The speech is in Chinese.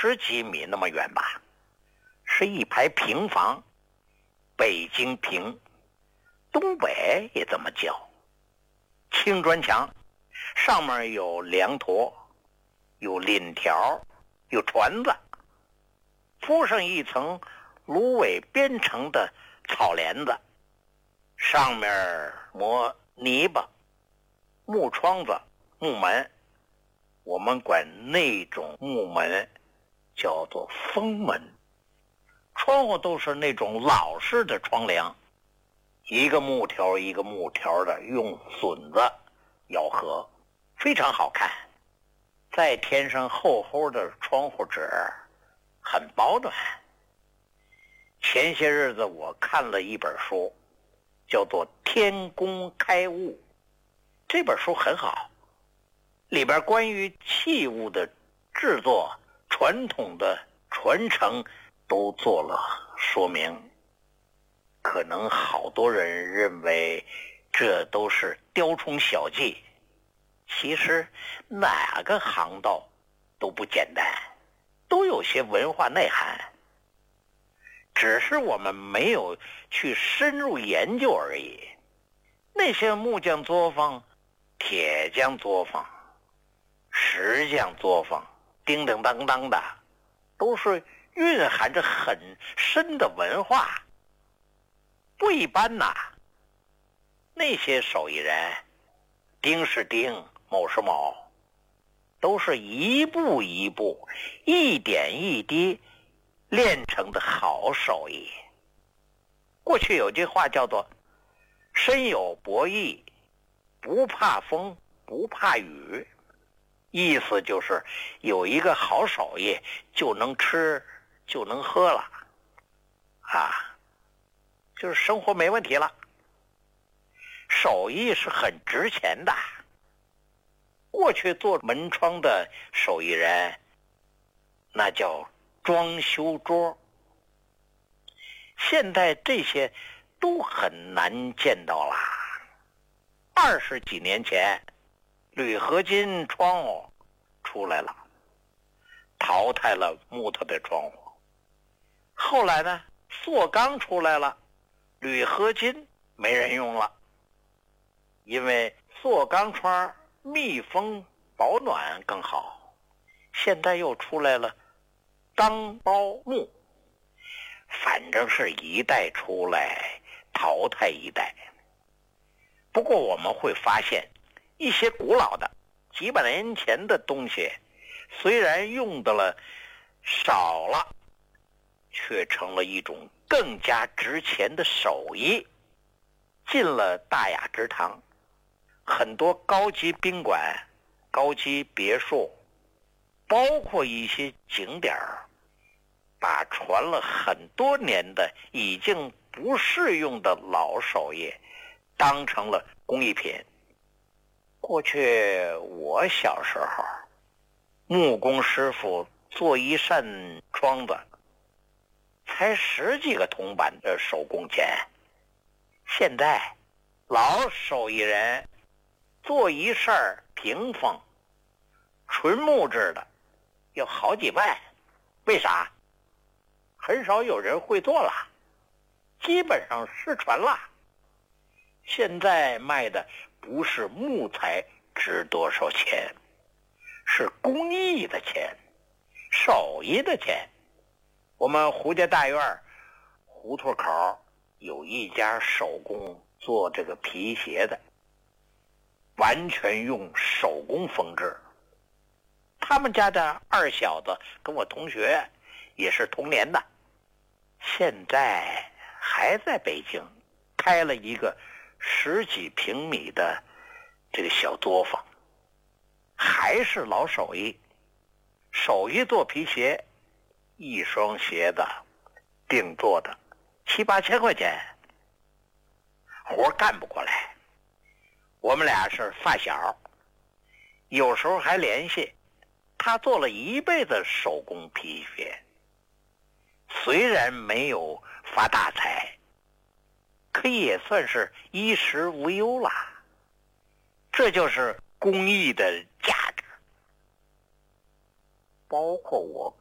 50几米那么远吧，是一排平房，北京平，东北也这么叫。青砖墙，上面有梁坨，有檩条，有船子，铺上一层芦苇编成的草帘子，上面磨泥巴，木窗子、木门，我们管那种木门叫做封门。窗户都是那种老式的窗梁，一个木条一个木条的用榫子咬合，非常好看。再添上厚厚的窗户纸，很保暖。前些日子我看了一本书，叫做《天工开物》，这本书很好，里边关于器物的制作、传统的传承都做了说明。可能好多人认为这都是雕虫小技，其实哪个行当都不简单，都有些文化内涵，只是我们没有去深入研究而已。那些木匠作坊、铁匠作坊、石匠作坊，叮叮当当的，都是蕴含着很深的文化，不一般呐。那些手艺人，丁是丁，卯是卯，都是一步一步、一点一滴练成的好手艺。过去有句话叫做身有博弈，不怕风不怕雨，意思就是有一个好手艺就能吃就能喝了啊，就是生活没问题了。手艺是很值钱的。过去做门窗的手艺人，那叫装修桌，现在这些都很难见到啦。20几年前，铝合金窗户出来了，淘汰了木头的窗户。后来呢，塑钢出来了，铝合金没人用了，因为塑钢窗密封保暖更好。现在又出来了钢包木，反正是一代出来淘汰一代。不过我们会发现，一些古老的几百年前的东西，虽然用的了少了，却成了一种更加值钱的手艺，进了大雅之堂。很多高级宾馆、高级别墅，包括一些景点，把传了很多年的已经不适用的老手艺当成了工艺品。过去我小时候，木工师傅做一扇窗子才10几个铜板的手工钱，现在老手艺人做一扇屏风纯木质的要好几万。为啥？很少有人会做了，基本上失传了。现在卖的不是木材值多少钱，是工艺的钱，手艺的钱。我们胡家大院胡同口有一家手工做这个皮鞋的，完全用手工缝制。他们家的二小子跟我同学，也是同年的，现在还在北京开了一个10几平米的这个小作坊，还是老手艺。手艺做皮鞋，一双鞋子定做的7、8千块钱，活干不过来。我们俩是发小，有时候还联系。他做了一辈子手工皮鞋，虽然没有发大财，可也算是衣食无忧了。这就是工艺的价值。包括我